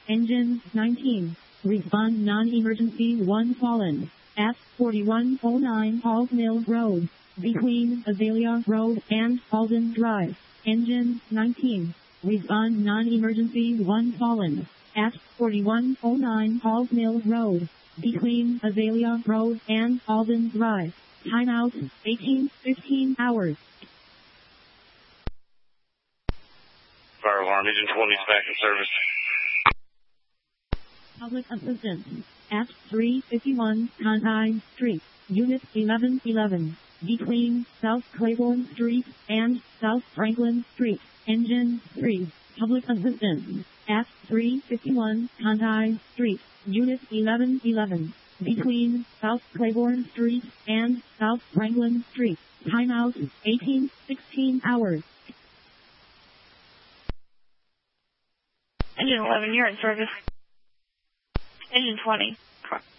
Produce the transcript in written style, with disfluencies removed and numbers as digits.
Engine 19. Respond non-emergency 1 fallen. At 4109 Halls Mill Road. Between Azalea Road and Alden Drive. Engine 19. Respond non-emergency 1 fallen. At 4109 Halls Mill Road. Between Azalea Road and Alden Drive. Timeout 18:15 hours. Fire alarm, Engine 20, dispatcher service. Public assistance. At 351 Conti Street. Unit 1111. Between South Claiborne Street and South Franklin Street. Engine 3. Public assistance. At 351 Conti Street. Unit 1111. Between South Claiborne Street and South Franklin Street. Timeout 18:16 hours. Engine 11, you're in service. Engine 20.